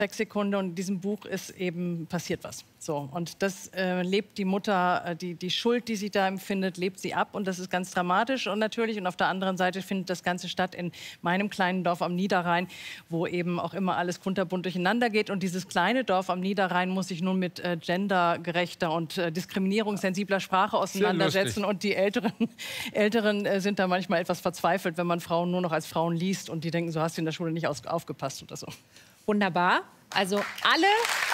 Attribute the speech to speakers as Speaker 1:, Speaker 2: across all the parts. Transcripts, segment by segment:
Speaker 1: Sekunde und in diesem Buch ist eben passiert was. So, und das lebt die Mutter, die Schuld, die sie da empfindet, lebt sie ab und das ist ganz dramatisch und natürlich. Und auf der anderen Seite findet das Ganze statt in meinem kleinen Dorf am Niederrhein, wo eben auch immer alles kunterbunt durcheinander geht. Und dieses kleine Dorf am Niederrhein muss sich nun mit gendergerechter und diskriminierungssensibler Sprache auseinandersetzen. Und die Älteren sind da manchmal etwas verzweifelt, wenn man Frauen nur noch als Frauen liest und die denken, so hast du in der Schule nicht aufgepasst oder so.
Speaker 2: Wunderbar. Also alle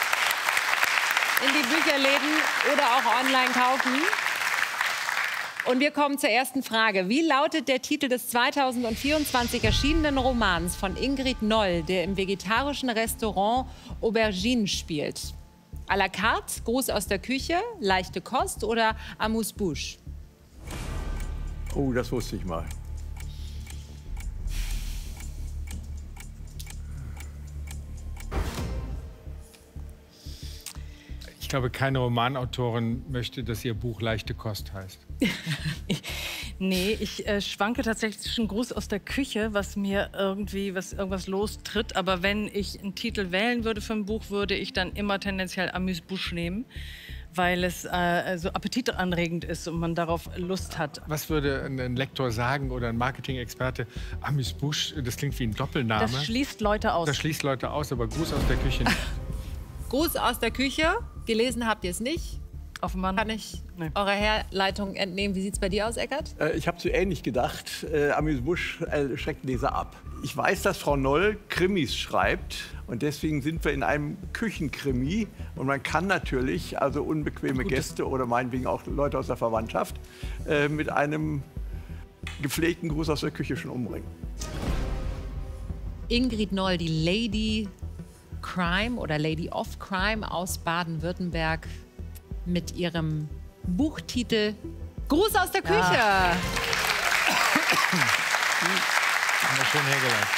Speaker 2: in die Bücherläden oder auch online kaufen. Und wir kommen zur ersten Frage. Wie lautet der Titel des 2024 erschienenen Romans von Ingrid Noll, der im vegetarischen Restaurant Aubergine spielt? À la carte, Gruß aus der Küche, leichte Kost oder Amuse-Bouche?
Speaker 3: Oh, das wusste ich mal.
Speaker 4: Ich glaube, keine Romanautorin möchte, dass ihr Buch leichte Kost heißt.
Speaker 1: Nee, ich schwanke tatsächlich zwischen Gruß aus der Küche, was irgendwas lostritt. Aber wenn ich einen Titel wählen würde für ein Buch, würde ich dann immer tendenziell Amuse-Bouche nehmen, weil es so appetitanregend ist und man darauf Lust hat.
Speaker 4: Was würde ein Lektor sagen oder ein Marketing-Experte? Amuse-Bouche, das klingt wie ein Doppelname.
Speaker 1: Das schließt Leute aus.
Speaker 4: Das schließt Leute aus, aber Gruß aus der Küche nicht.
Speaker 2: Gruß aus der Küche. Gelesen habt ihr es nicht.
Speaker 1: Offenbar
Speaker 2: kann ich eurer Herleitung entnehmen. Wie sieht es bei dir aus, Eckart?
Speaker 3: Ich habe so ähnlich gedacht. Amuse-Bouche schreckt Leser ab. Ich weiß, dass Frau Noll Krimis schreibt. Und deswegen sind wir in einem Küchenkrimi. Und man kann natürlich also unbequeme Gäste oder meinetwegen auch Leute aus der Verwandtschaft mit einem gepflegten Gruß aus der Küche schon umbringen.
Speaker 2: Ingrid Noll, die Lady Crime oder Lady of Crime aus Baden-Württemberg mit ihrem Buchtitel Gruß aus der Küche.
Speaker 4: Haben wir schön hergeleitet.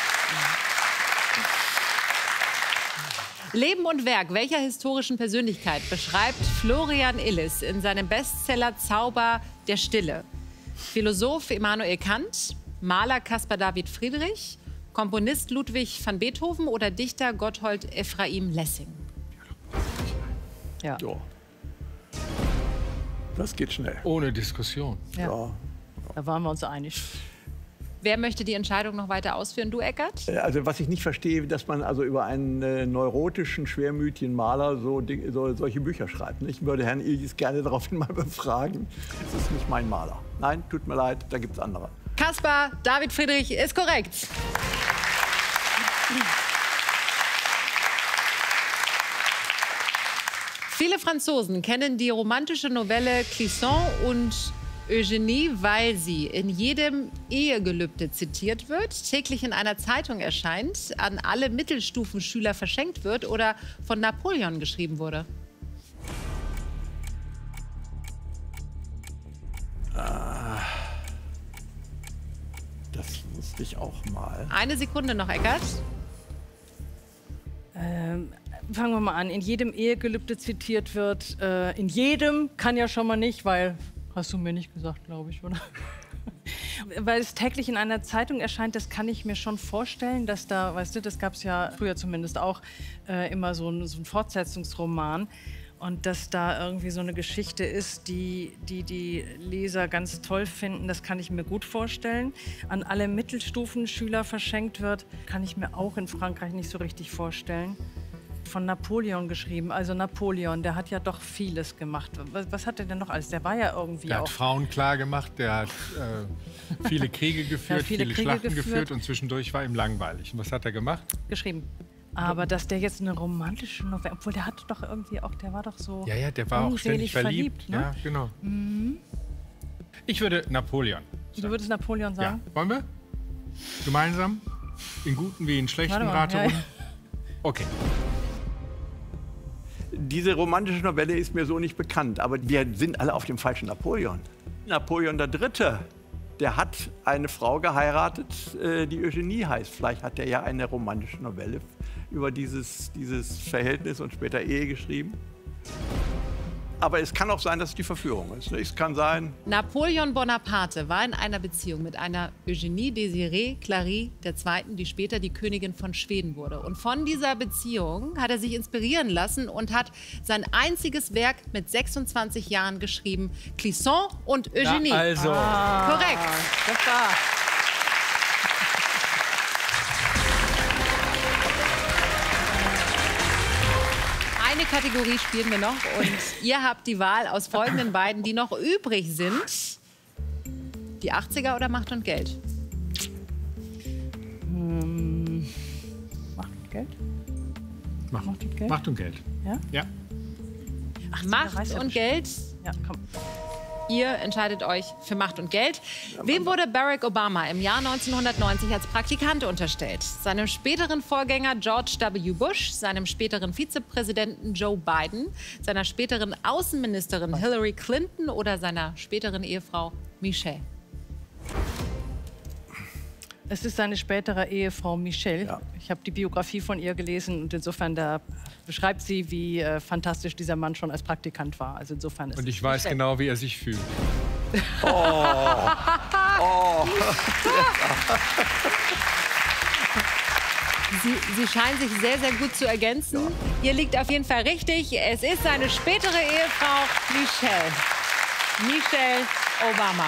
Speaker 2: Leben und Werk welcher historischen Persönlichkeit beschreibt Florian Illis in seinem Bestseller Zauber der Stille? Philosoph Immanuel Kant, Maler Caspar David Friedrich, Komponist Ludwig van Beethoven oder Dichter Gotthold Ephraim Lessing?
Speaker 1: Ja.
Speaker 3: Das geht schnell.
Speaker 4: Ohne Diskussion.
Speaker 1: Ja. Da waren wir uns einig.
Speaker 2: Wer möchte die Entscheidung noch weiter ausführen? Du, Eckart?
Speaker 3: Also was ich nicht verstehe, dass man also über einen neurotischen, schwermütigen Maler solche Bücher schreibt. Ich würde Herrn Illis gerne daraufhin mal befragen. Das ist nicht mein Maler. Nein, tut mir leid, da gibt es andere.
Speaker 2: Caspar David Friedrich ist korrekt. Viele Franzosen kennen die romantische Novelle Clisson und Eugénie, weil sie in jedem Ehegelübde zitiert wird, täglich in einer Zeitung erscheint, an alle Mittelstufenschüler verschenkt wird oder von Napoleon geschrieben wurde.
Speaker 3: Das wusste ich auch mal.
Speaker 2: Eine Sekunde noch, Eckart.
Speaker 1: Fangen wir mal an. In jedem Ehegelübde zitiert wird. In jedem kann ja schon mal nicht, weil... Hast du mir nicht gesagt, glaube ich, oder? Weil es täglich in einer Zeitung erscheint, das kann ich mir schon vorstellen, dass da, weißt du, das gab es ja früher zumindest auch, immer so ein Fortsetzungsroman. Und dass da irgendwie so eine Geschichte ist, die Leser ganz toll finden, das kann ich mir gut vorstellen. An alle Mittelstufenschüler verschenkt wird, kann ich mir auch in Frankreich nicht so richtig vorstellen. Von Napoleon geschrieben. Also Napoleon, der hat ja doch vieles gemacht. Was hat er denn noch alles? Der war ja irgendwie
Speaker 4: Der
Speaker 1: auch...
Speaker 4: hat Frauen klar gemacht, der hat viele Kriege geführt, viele Schlachten geführt und zwischendurch war ihm langweilig. Und was hat er gemacht?
Speaker 1: Geschrieben. Aber dass der jetzt eine romantische Novelle, obwohl der hatte doch irgendwie auch, der war doch so
Speaker 4: Ja, der war auch ständig verliebt.
Speaker 1: Ne?
Speaker 4: Ja, genau. Ich würde Napoleon sagen.
Speaker 1: Du würdest Napoleon sagen?
Speaker 4: Ja. Wollen wir? Gemeinsam? In guten wie in schlechten Raterunden? Ja. Okay.
Speaker 3: Diese romantische Novelle ist mir so nicht bekannt, aber wir sind alle auf dem falschen Napoleon. Napoleon III., der hat eine Frau geheiratet, die Eugénie heißt. Vielleicht hat er ja eine romantische Novelle über dieses Verhältnis und später Ehe geschrieben. Aber es kann auch sein, dass es die Verführung ist. Es kann sein...
Speaker 2: Napoleon Bonaparte war in einer Beziehung mit einer Eugénie Désirée Clary II., die später die Königin von Schweden wurde. Und von dieser Beziehung hat er sich inspirieren lassen und hat sein einziges Werk mit 26 Jahren geschrieben. Clisson und Eugénie.
Speaker 4: Ja, also.
Speaker 2: Korrekt.
Speaker 1: Das war.
Speaker 2: Eine Kategorie spielen wir noch und ihr habt die Wahl aus folgenden beiden, die noch übrig sind. Die 80er oder Macht und Geld?
Speaker 1: Macht und Geld?
Speaker 4: Macht
Speaker 1: und Geld?
Speaker 4: Macht und Geld.
Speaker 1: Ja?
Speaker 4: Ja.
Speaker 1: Ach,
Speaker 2: Macht und Geld.
Speaker 1: Ja, komm.
Speaker 2: Ihr entscheidet euch für Macht und Geld. Wem wurde Barack Obama im Jahr 1990 als Praktikant unterstellt? Seinem späteren Vorgänger George W. Bush, seinem späteren Vizepräsidenten Joe Biden, seiner späteren Außenministerin Hillary Clinton oder seiner späteren Ehefrau Michelle?
Speaker 1: Es ist seine spätere Ehefrau Michelle.
Speaker 3: Ja.
Speaker 1: Ich habe die Biografie von ihr gelesen und insofern da beschreibt sie, wie fantastisch dieser Mann schon als Praktikant war. Also insofern ist
Speaker 4: Und ich weiß genau, wie er sich fühlt.
Speaker 2: Sie scheinen sich sehr, sehr gut zu ergänzen. Ihr liegt auf jeden Fall richtig. Es ist seine spätere Ehefrau Michelle. Michelle Obama.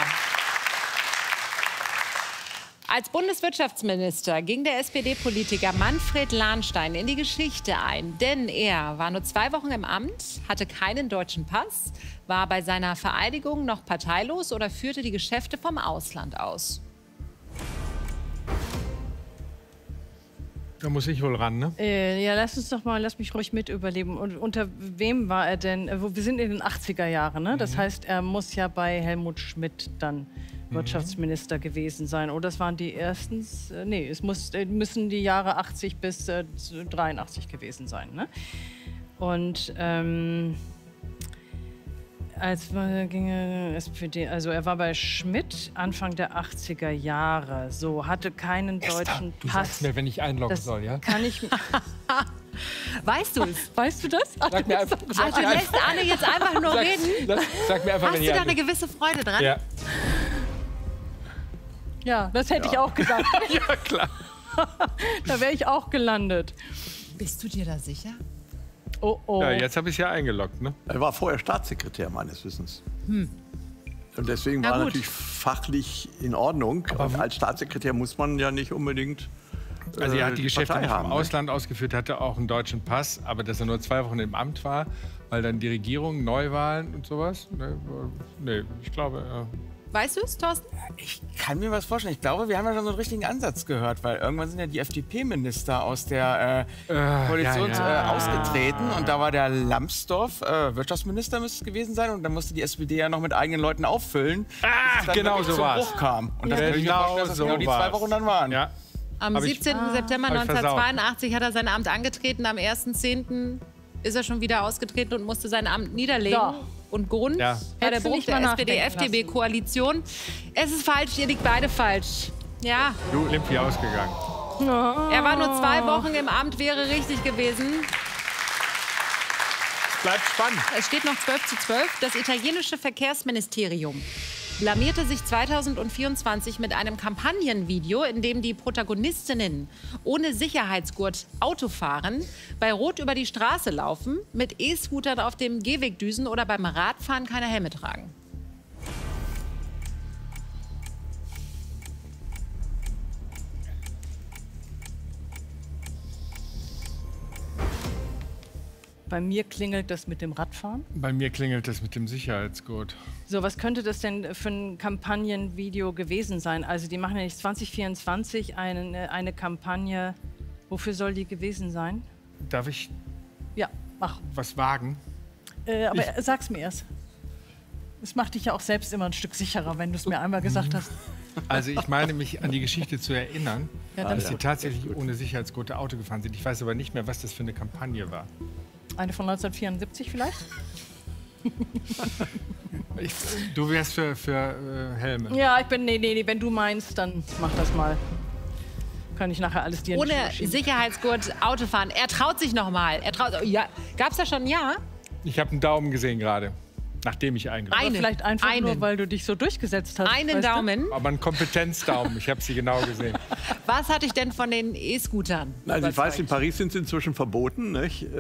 Speaker 2: Als Bundeswirtschaftsminister ging der SPD-Politiker Manfred Lahnstein in die Geschichte ein. Denn er war nur 2 Wochen im Amt, hatte keinen deutschen Pass, war bei seiner Vereidigung noch parteilos oder führte die Geschäfte vom Ausland aus.
Speaker 4: Da muss ich wohl ran, ne?
Speaker 1: Ja, lass mich ruhig mit überleben. Und unter wem war er denn? Wir sind in den 80er Jahren, ne? Das heißt, er muss ja bei Helmut Schmidt dann Wirtschaftsminister gewesen sein. Oder das waren die ersten? Nee, müssen die Jahre 80 bis 83 gewesen sein, ne? Und SPD, also er war bei Schmidt Anfang der 80er Jahre, so, hatte keinen deutschen
Speaker 4: Du
Speaker 1: Pass.
Speaker 4: sagst mir, wenn ich einloggen soll, ja?
Speaker 1: Kann ich...
Speaker 2: Weißt du es?
Speaker 1: Weißt du das?
Speaker 4: Sag mir einfach,
Speaker 2: Ach, du lässt Anne jetzt einfach nur reden?
Speaker 4: Sag mir einfach,
Speaker 2: Hast
Speaker 4: wenn
Speaker 2: du
Speaker 4: ich
Speaker 2: da eine gewisse Freude dran?
Speaker 4: Ja.
Speaker 1: Ja, das hätte ich auch gesagt.
Speaker 4: Ja, klar.
Speaker 1: Da wäre ich auch gelandet.
Speaker 2: Bist du dir da sicher?
Speaker 1: Oh, oh.
Speaker 4: Ja, jetzt habe ich es ja eingeloggt, ne?
Speaker 3: Er war vorher Staatssekretär, meines Wissens. Und deswegen war er natürlich fachlich in Ordnung. Aber als Staatssekretär muss man ja nicht unbedingt
Speaker 4: Also er hat die Geschäfte
Speaker 3: Partei
Speaker 4: nicht vom
Speaker 3: haben,
Speaker 4: Ausland ausgeführt, hatte auch einen deutschen Pass, aber dass er nur 2 Wochen im Amt war, weil dann die Regierung, Neuwahlen und sowas. Nee, ich glaube...
Speaker 2: Weißt du es, Thorsten?
Speaker 5: Ich kann mir was vorstellen. Ich glaube, wir haben ja schon so einen richtigen Ansatz gehört, weil irgendwann sind ja die FDP-Minister aus der Koalition ausgetreten und da war der Lambsdorff, Wirtschaftsminister müsste es gewesen sein und dann musste die SPD ja noch mit eigenen Leuten auffüllen, bis es
Speaker 4: genau
Speaker 5: dann
Speaker 4: so
Speaker 5: zum
Speaker 4: war's.
Speaker 5: Bruch kam. Und das
Speaker 4: Ja,
Speaker 5: kann ich mir vorstellen, dass das
Speaker 4: so
Speaker 5: genau die 2
Speaker 4: war's.
Speaker 5: Wochen dann waren.
Speaker 4: Ja.
Speaker 2: Am
Speaker 4: Hab ich-
Speaker 2: 17. September
Speaker 4: hab ich
Speaker 2: 1982 hat er sein Amt angetreten. Am 1.10. ist er schon wieder ausgetreten und musste sein Amt niederlegen.
Speaker 1: Ja.
Speaker 2: Und Grund
Speaker 4: Ja.
Speaker 2: war der
Speaker 1: Hättest du
Speaker 2: Bruch
Speaker 1: nicht
Speaker 2: der
Speaker 1: mal nachdenken
Speaker 2: SPD-FDP-Koalition. Es ist falsch, ihr liegt beide falsch. Ja,
Speaker 4: Du, Limpi ausgegangen.
Speaker 2: er war nur 2 Wochen im Amt, wäre richtig gewesen.
Speaker 4: Bleibt spannend.
Speaker 2: Es steht noch 12:12. Das italienische Verkehrsministerium blamierte sich 2024 mit einem Kampagnenvideo, in dem die Protagonistinnen ohne Sicherheitsgurt Auto fahren, bei Rot über die Straße laufen, mit E-Scootern auf dem Gehweg düsen oder beim Radfahren keine Helme tragen.
Speaker 1: Bei mir klingelt das mit dem Radfahren.
Speaker 4: Bei mir klingelt das mit dem Sicherheitsgurt.
Speaker 1: So, was könnte das denn für ein Kampagnenvideo gewesen sein? Also die machen ja nicht 2024 eine Kampagne. Wofür soll die gewesen sein?
Speaker 4: Darf ich
Speaker 1: Ja, mach.
Speaker 4: was wagen?
Speaker 1: Aber sag's mir erst. Es macht dich ja auch selbst immer ein Stück sicherer, wenn du es mir einmal gesagt hast.
Speaker 4: Also ich meine mich an die Geschichte zu erinnern,
Speaker 1: Ja, dann
Speaker 4: dass sie tatsächlich ohne Sicherheitsgurte Auto gefahren sind. Ich weiß aber nicht mehr, was das für eine Kampagne war.
Speaker 1: Eine von 1974 vielleicht?
Speaker 4: Du wärst für Helme.
Speaker 1: Ja, ich bin. Nee, wenn du meinst, dann mach das mal. Kann ich nachher alles dir in die
Speaker 2: Ohne
Speaker 1: Schuhe schieben.
Speaker 2: Sicherheitsgurt Autofahren. Er traut sich noch mal. Ja. Gab's da schon ein Ja?
Speaker 4: Ich habe einen Daumen gesehen gerade, nachdem ich eingreife.
Speaker 1: Aber vielleicht einfach nur, weil du dich so durchgesetzt hast.
Speaker 2: Einen Daumen.
Speaker 4: Aber ein Kompetenzdaumen, ich habe sie genau gesehen.
Speaker 2: Was hatte ich denn von den E-Scootern?
Speaker 3: Also ich weiß, in Paris sind sie inzwischen verboten. Nicht?